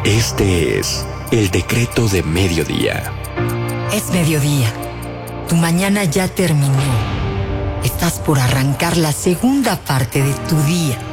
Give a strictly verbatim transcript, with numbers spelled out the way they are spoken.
Este es el decreto de mediodía. Es mediodía. Tu mañana ya terminó. Estás por arrancar la segunda parte de tu día.